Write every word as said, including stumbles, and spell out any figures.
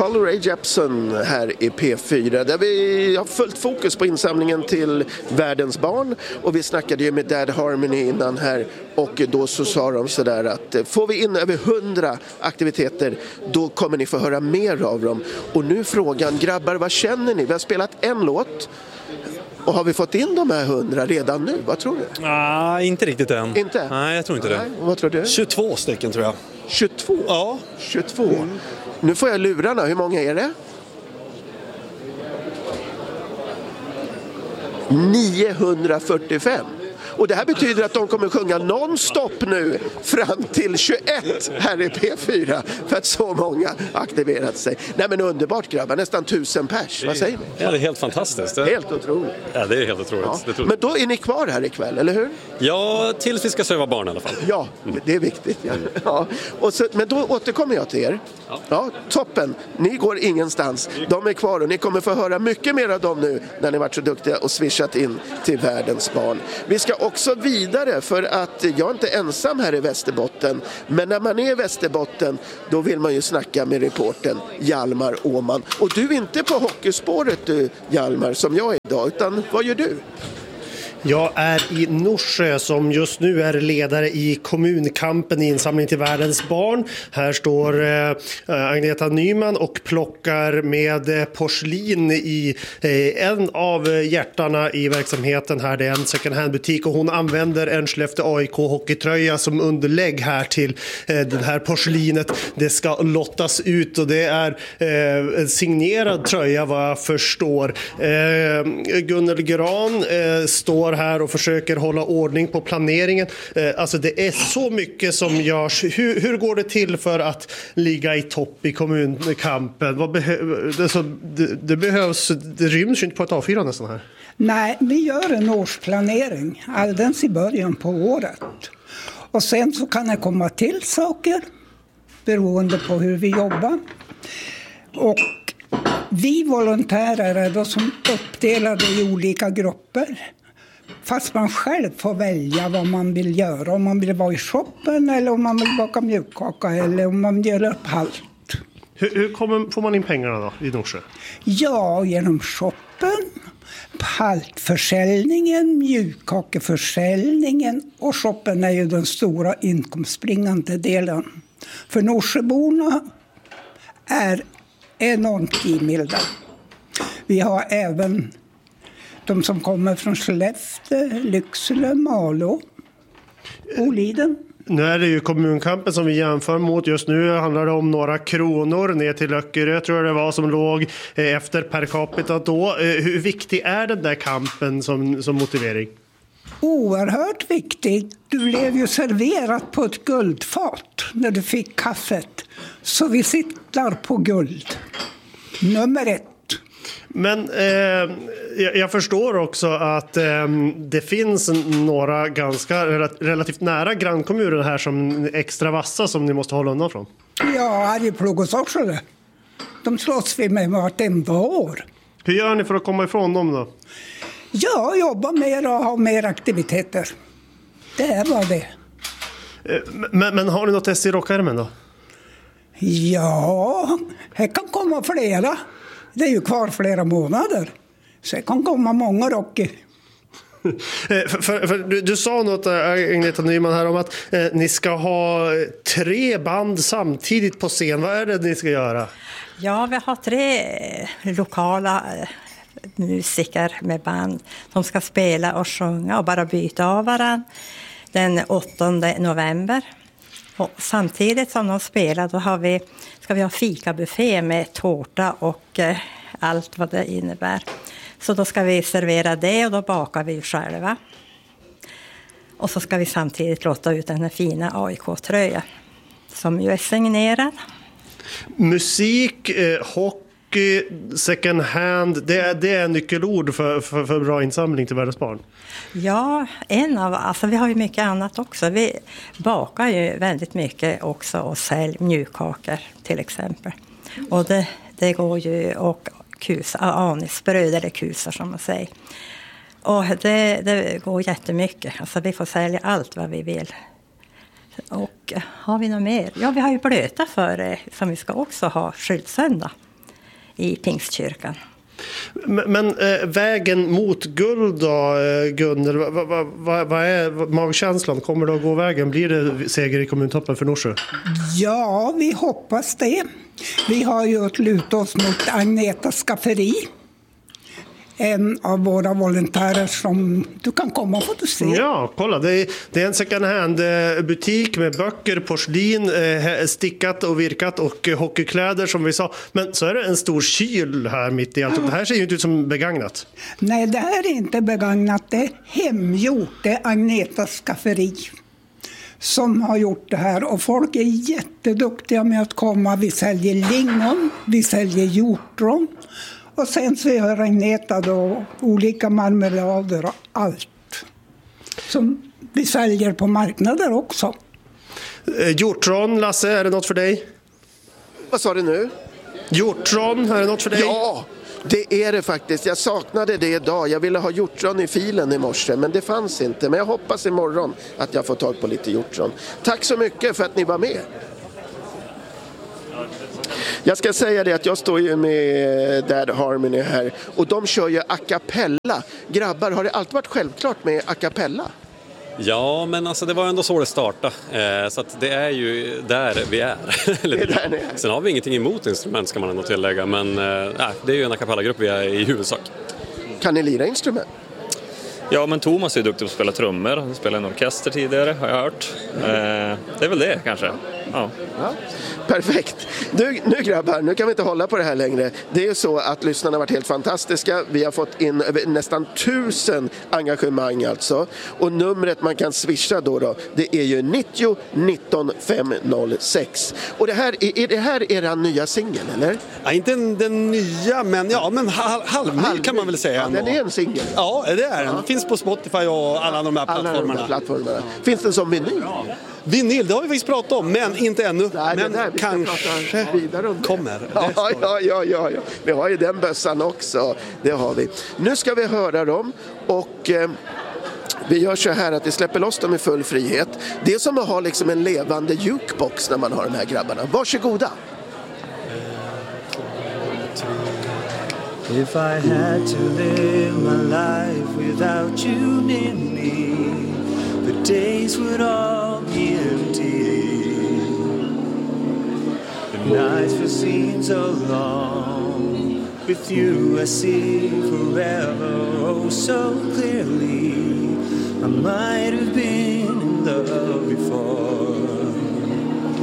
Carl Jepsen här i P fyra där vi har fullt fokus på insamlingen till världens barn, och vi snackade ju med Dad Harmony innan här, och då så sa de sådär att får vi in över hundra aktiviteter då kommer ni få höra mer av dem. Och nu frågan, grabbar, vad känner ni? Vi har spelat en låt. Och har vi fått in de här hundra redan nu? Vad tror du? Nej, inte riktigt än. Inte? Nej, jag tror inte Nej. det. Vad tror du? tjugotvå stycken tror jag. tjugotvå? Ja. tjugotvå. Mm. Nu får jag lurarna. Hur många är det? niohundrafyrtiofem. Och det här betyder att de kommer sjunga non-stop nu fram till tjugoett här i P fyra för att så många aktiverat sig. Nej men underbart grabbar, nästan tusen pers. Vad säger ni? Ja, det är helt fantastiskt. Det... Helt otroligt. Ja, det är helt otroligt. Ja. Det är otroligt. Men då är ni kvar här ikväll, eller hur? Ja, tills vi ska söva barn i alla fall. Ja, det är viktigt. Ja. Ja. Och så, men då återkommer jag till er. Ja. Ja, toppen. Ni går ingenstans. De är kvar och ni kommer få höra mycket mer av dem nu när ni varit så duktiga och swishat in till världens barn. Vi ska också vidare, för att jag är inte ensam här i Västerbotten, men när man är i Västerbotten då vill man ju snacka med reporten Hjalmar Åman. Och du är inte på hockeyspåret du, Hjalmar, som jag är idag, utan vad gör du? Jag är i Norsjö som just nu är ledare i kommunkampen i insamling till världens barn. Här står eh, Agneta Nyman och plockar med eh, porslin i eh, en av hjärtarna i verksamheten här. Det är en second hand butik och hon använder en Skellefteå A I K hockeytröja som underlägg här till eh, det här porslinet. Det ska lottas ut och det är eh, en signerad tröja vad jag förstår. Eh, Gunnel Gran eh, står här och försöker hålla ordning på planeringen. Alltså det är så mycket som görs. Hur, hur går det till för att ligga i topp i kommunkampen? Vad behö- alltså, det, det behövs, det ryms ju inte på ett A fyra nästan här. Nej, vi gör en årsplanering alldeles i början på året. Och sen så kan det komma till saker beroende på hur vi jobbar. Och vi volontärer är då som uppdelade i olika grupper. Fast man själv får välja vad man vill göra. Om man vill vara i shoppen eller om man vill baka mjukkaka eller om man vill göra upp halt. Hur, hur kommer, får man in pengarna då i Norsjö? Ja, genom shoppen, haltförsäljningen, mjukkakeförsäljningen, och shoppen är ju den stora inkomstbringande delen. För Norsjöborna är enormt givmilda. Vi har även de som kommer från Skellefteå, Lycksele, Malå, Boliden. Nu är det ju kommunkampen som vi jämför mot. Just nu handlar det om några kronor ner till Öckerö, tror jag det var, som låg efter per capita då. Hur viktig är den där kampen som, som motivering? Oerhört viktig. Du blev ju serverat på ett guldfat när du fick kaffet. Så vi sitter på guld. Nummer ett. Men eh, jag förstår också att eh, det finns några ganska relativt nära grannkommuner här som är extra vassa som ni måste hålla undan från. Ja, Arjeplog och Sorsele. De slåss vi med vartenda år. Hur gör ni för att komma ifrån dem då? Ja, jobba mer och ha mer aktiviteter. Det är vad det är. Men, men har ni något test i rockärmen då? Ja, här kan komma flera. Det är ju kvar flera månader. Så det kan komma många rocker. för, för, för, du, du sa något, Agneta Nyman, här om att eh, ni ska ha tre band samtidigt på scen. Vad är det ni ska göra? Ja, vi har tre lokala musiker med band. De ska spela och sjunga och bara byta av varandra den åttonde november. Och samtidigt som de spelar då har vi, ska vi ha fikabuffé med tårta och eh, allt vad det innebär. Så då ska vi servera det och då bakar vi själva. Och så ska vi samtidigt låta ut den här fina A I K-tröjan som ju är signerad. Musik, eh, hockey, second hand, det är, det är nyckelord för, för, för bra insamling till världens barn. Ja, en av, alltså vi har ju mycket annat också. Vi bakar ju väldigt mycket också och säljer mjukkakor till exempel. Och det, det går ju, och kus, anisbröd eller kusar som man säger. Och det, det går jättemycket. Alltså vi får sälja allt vad vi vill. Och har vi något mer? Ja, vi har ju blöta för som vi ska också ha skyltsöndag. i Pingstkyrkan. Men, men äh, vägen mot guld då, äh, Gunnel, vad va, va, va är magkänslan? Kommer det att gå vägen? Blir det seger i kommuntoppen för Norsjö? Ja, vi hoppas det. Vi har ju lutat oss mot Agneta Skafferi. En av våra volontärer som du kan komma och få du se. Ja, kolla. Det är, det är en second hand butik med böcker, porslin, eh, stickat och virkat och eh, hockeykläder som vi sa. Men så är det en stor kyl här mitt i allt. Det här ser ju inte ut som begagnat. Nej, det här är inte begagnat. Det är hemgjort. Det är Agneta Skafferi som har gjort det här. Och folk är jätteduktiga med att komma. Vi säljer lingon, vi säljer hjortron. Och sen så gör Agneta då olika marmelader och allt som vi säljer på marknader också. Eh, hjortron, Lasse, är det något för dig? Vad sa du nu? Hjortron, är det något för dig? Ja, det är det faktiskt. Jag saknade det idag. Jag ville ha hjortron i filen i morse, men det fanns inte. Men jag hoppas imorgon att jag får tag på lite hjortron. Tack så mycket för att ni var med. Jag ska säga det att jag står ju med Dad Harmony här och de kör ju a cappella. Grabbar, har det alltid varit självklart med a cappella? Ja, men alltså det var ändå så det startade. Eh, så att det är ju där vi är. Det är där ni är. Sen har vi ingenting emot instrument ska man ändå tillägga. Men eh, det är ju en a cappella-grupp vi är i huvudsak. Kan ni lira instrument? Ja, men Thomas är ju duktig på att spela trummor. Han spelade en orkester tidigare, har jag hört. Eh, det är väl det, kanske. Ja. Ja, perfekt. Nu, nu grabbar, nu kan vi inte hålla på det här längre. Det är ju så att lyssnarna har varit helt fantastiska. Vi har fått in nästan tusen engagemang alltså. Och numret man kan swisha då, då det är ju nittio nitton femhundrasex. Och det här, är, är det här era nya singel, eller? Ja, inte den, den nya, men ja, men halv, halvny halv, kan man väl säga. Ja, den är en singel. Ja, det är den. Ja. Finns på Spotify och alla de här alla plattformarna. De här plattformarna. Finns den som vinyl? Ja. Vinyl, det har vi faktiskt pratat om, men inte ännu. Nej, men där, kanske vidare om kommer. Ja, ja, ja, ja, ja. Vi har ju den bössan också. Det har vi. Nu ska vi höra dem och eh, vi gör så här att vi släpper loss dem i full frihet. Det är som att ha liksom en levande jukebox när man har de här grabbarna. Varsågoda. If I had to live my life without you near me, the days would all be empty. The nights would seem so long. With you I see forever, oh so clearly. I might have been in love before.